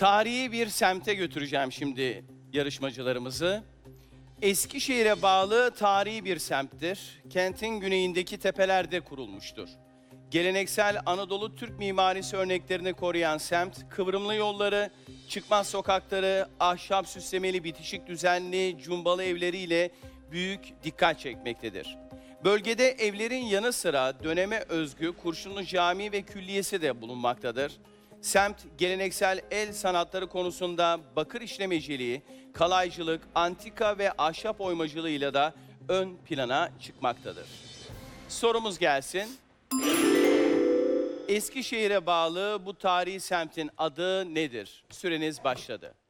Tarihi bir semte götüreceğim şimdi yarışmacılarımızı. Eskişehir'e bağlı tarihi bir semttir. Kentin güneyindeki tepelerde kurulmuştur. Geleneksel Anadolu Türk mimarisi örneklerini koruyan semt, kıvrımlı yolları, çıkmaz sokakları, ahşap süslemeli bitişik düzenli cumbalı evleriyle büyük dikkat çekmektedir. Bölgede evlerin yanı sıra döneme özgü Kurşunlu Camii ve Külliyesi de bulunmaktadır. Semt, geleneksel el sanatları konusunda bakır işlemeciliği, kalaycılık, antika ve ahşap oymacılığıyla da ön plana çıkmaktadır. Sorumuz gelsin. Eskişehir'e bağlı bu tarihi semtin adı nedir? Süreniz başladı.